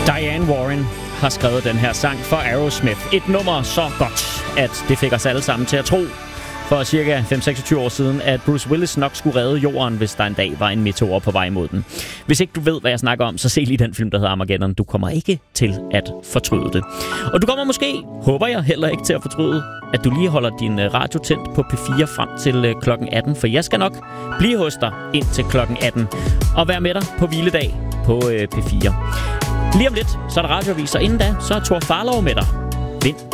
Diane Warren har skrevet den her sang for Aerosmith. Et nummer så godt, at det fik os alle sammen til at tro for cirka 5-26 år siden, at Bruce Willis nok skulle redde jorden, hvis der en dag var en meteor på vej mod den. Hvis ikke du ved, hvad jeg snakker om, så se lige den film, der hedder Armageddon. Du kommer ikke til at fortryde det. Og du kommer måske, håber jeg, heller ikke til at fortryde, at du lige holder din radio tændt på P4 frem til klokken 18, for jeg skal nok blive hos dig indtil klokken 18 og være med dig på hviledag på P4. Lige om lidt, så er der radioavis, og inden da, så er Thor Farlov med dig. Vind